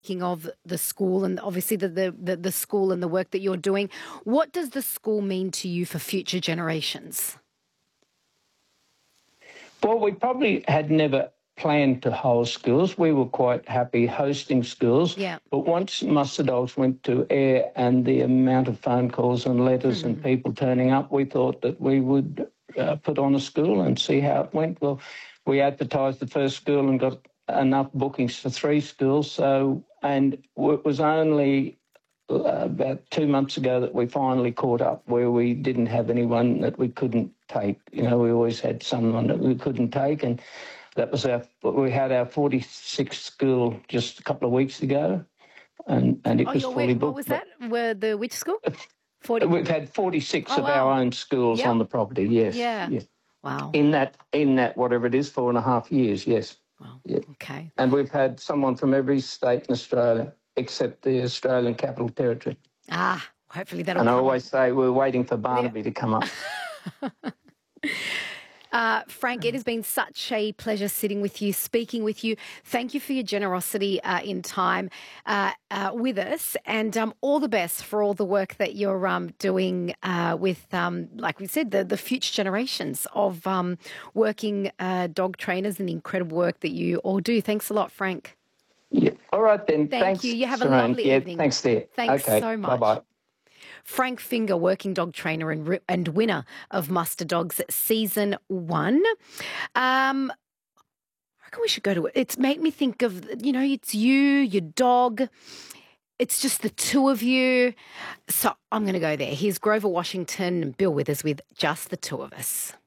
Speaking of the school and obviously the school and the work that you're doing, what does the school mean to you for future generations? Well, we probably had never planned to host schools. We were quite happy hosting schools. Yeah. But once Muster Dogs went to air and the amount of phone calls and letters and people turning up, we thought that we would put on a school and see how it went. Well, we advertised the first school and got enough bookings for 3 schools. And it was only about 2 months ago that we finally caught up where we didn't have anyone that we couldn't take. You know, we always had someone that we couldn't take, and that was we had our 46th school just a couple of weeks ago, and it was fully booked. What was that? Which school? 40. We've had 46 of wow. our own schools on the property, yes. Yeah. Yes. Wow. In that, whatever it is, 4.5 years, yes. Wow. Yeah. Okay. And we've had someone from every state in Australia except the Australian Capital Territory. Hopefully that'll And I come. always say we're waiting for Barnaby to come up. Frank, it has been such a pleasure sitting with you, speaking with you. Thank you for your generosity in time with us, and all the best for all the work that you're doing with, like we said, the future generations of working dog trainers and the incredible work that you all do. Thanks a lot, Frank. Yeah. All right then. Thank you. You have a Sharon. lovely evening. Thanks there. Thanks okay. so much. Bye-bye. Frank Finger, working dog trainer and winner of Muster Dogs Season 1. I reckon we should go to it. It's made me think of, it's you, your dog. It's just the two of you. So I'm going to go there. Here's Grover Washington and Bill Withers with Just the Two of Us.